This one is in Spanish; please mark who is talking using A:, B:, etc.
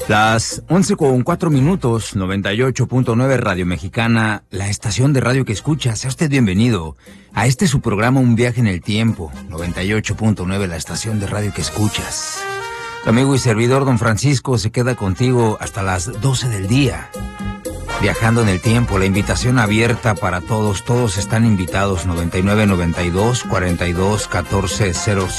A: Las 11:04, 98.9 Radio Mexicana, la estación de radio que escucha. Sea usted bienvenido a este su programa Un Viaje en el Tiempo, 98.9, la estación de radio que escuchas. Tu amigo y servidor, don Francisco, se queda contigo hasta las 12 del día. Viajando en el tiempo, la invitación abierta para todos están invitados, 9992 42 14 05.